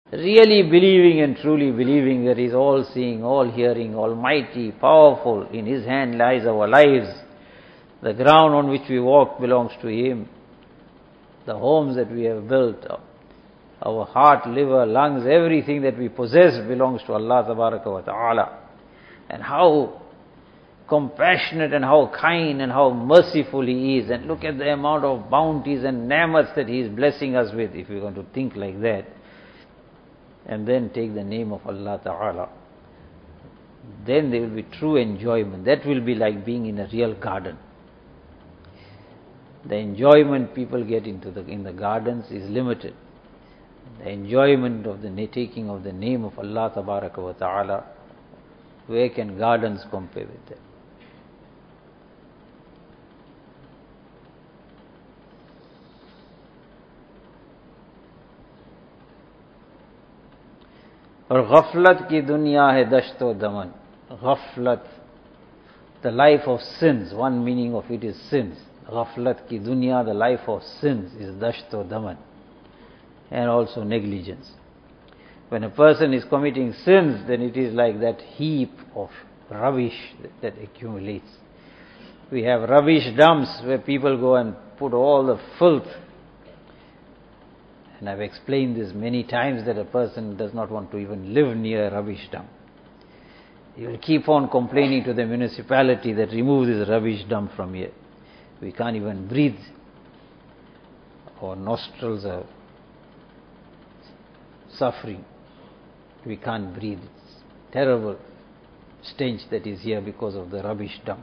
really believing and truly believing that He is all-seeing, all-hearing, almighty, powerful. In His hand lies our lives. The ground on which we walk belongs to Him. The homes that we have built, our heart, liver, lungs, everything that we possess belongs to Allah Tabaraka wa Ta'ala. And how compassionate and how kind and how merciful He is. And look at the amount of bounties and ni'mats that He is blessing us with, if we're going to think like that. And then take the name of Allah Ta'ala. Then there will be true enjoyment. That will be like being in a real garden. The enjoyment people get in the gardens is limited. The enjoyment of the taking of the name of Allah Tabaraka wa Ta'ala, where can gardens compare with that? और ग़फ़लत की दुनिया है दश्त व दमन. ग़फ़लत, the life of sins, one meaning of it is sins. ग़फ़लत की दुनिया, the life of sins, is dasht wa daman, and also negligence. When a person is committing sins, then it is like that heap of rubbish that accumulates. We have rubbish dumps where people go and put all the filth. And I've explained this many times that a person does not want to even live near a rubbish dump. He will keep on complaining to the municipality that remove this rubbish dump from here. We can't even breathe. Our nostrils are suffering. We can't breathe. It's terrible stench that is here because of the rubbish dump.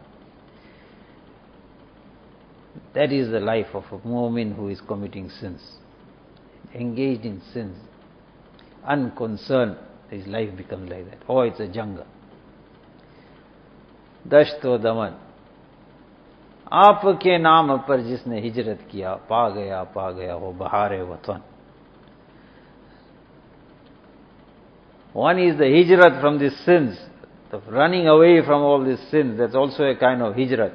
That is the life of a mu'min who is committing sins, engaged in sins, unconcerned. His life becomes like that. Oh, it's a jungle. दश्त व दमन. आपके नाम पर जिसने हिजरत किया, पा गया वो बहार वतन. One is the hijrat from these sins, the running away from all these sins. That's also a kind of hijrat.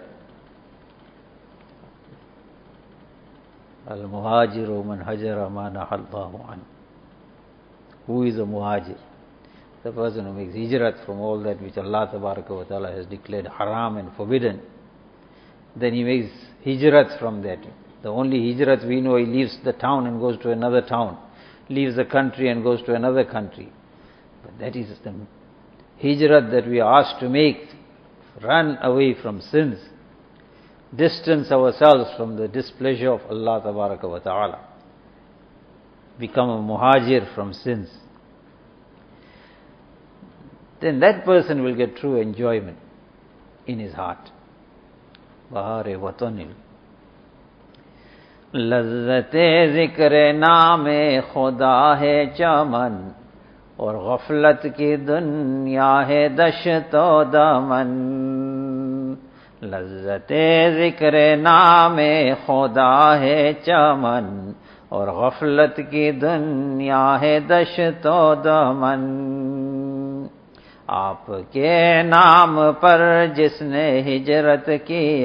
Al-muhajiru man hajara ma nahallahu an. Who is a muhajir? The person who makes hijrat from all that which Allah Tabaraka wa Ta'ala has declared haram and forbidden. Then he makes hijrat from that. The only hijrat we know, he leaves the town and goes to another town, leaves the country and goes to another country. But that is the hijrat that we are asked to make. Run away from sins, distance ourselves from the displeasure of Allah Tabaraka wa Ta'ala, become a muhajir from sins. Then that person will get true enjoyment in his heart. Bahare watanil. लज़्ज़ते ज़िक्र नामे खुदा है चमन और ग़फ़लत की दुनिया है दश्त व दमन. लज़्ज़ते ज़िक्र नामे खुदा है चमन और ग़फ़लत की दुनिया है दश्त व दमन. आपके नाम पर जिसने हिजरत की